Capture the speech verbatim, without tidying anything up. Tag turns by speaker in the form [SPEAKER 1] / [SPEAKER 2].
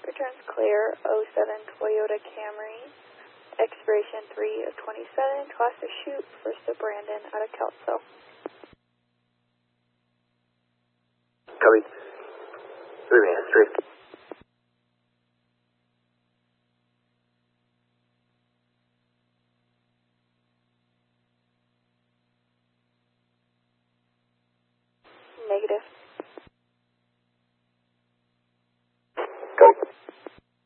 [SPEAKER 1] Returns clear, oh seven Toyota Camry, expiration three of twenty-seven, class to shoot, first to Brandon out of Kelso.
[SPEAKER 2] Copy. Three minutes, three.